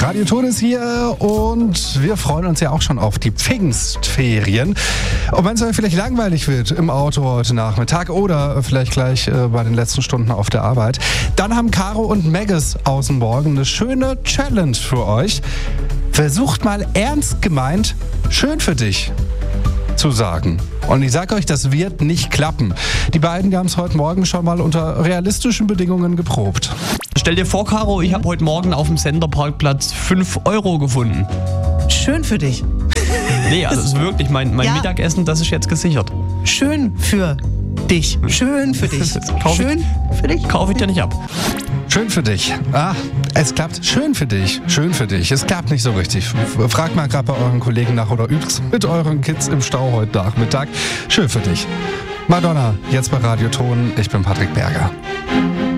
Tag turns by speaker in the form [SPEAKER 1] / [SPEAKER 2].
[SPEAKER 1] Radio Ton ist hier und wir freuen uns ja auch schon auf die Pfingstferien. Und wenn es euch vielleicht langweilig wird im Auto heute Nachmittag oder vielleicht gleich bei den letzten Stunden auf der Arbeit, dann haben Caro und Maggis aus dem Morgen eine schöne Challenge für euch. Versucht mal ernst gemeint, schön für dich zu sagen. Und ich sage euch, das wird nicht klappen. Die beiden, die haben es heute Morgen schon mal unter realistischen Bedingungen geprobt.
[SPEAKER 2] Stell dir vor, Caro, ich habe heute Morgen auf dem Senderparkplatz 5 Euro gefunden.
[SPEAKER 3] Schön für dich.
[SPEAKER 2] Nee, also ist wirklich mein Mittagessen, das ist jetzt gesichert.
[SPEAKER 3] Schön für dich. Schön für dich. Schön für dich.
[SPEAKER 2] Kaufe ich dir nicht ab.
[SPEAKER 1] Schön für dich. Es klappt. Schön für dich. Schön für dich. Es klappt nicht so richtig. Fragt mal gerade bei euren Kollegen nach oder übt mit euren Kids im Stau heute Nachmittag. Schön für dich. Madonna, jetzt bei Radio Ton. Ich bin Patrick Berger.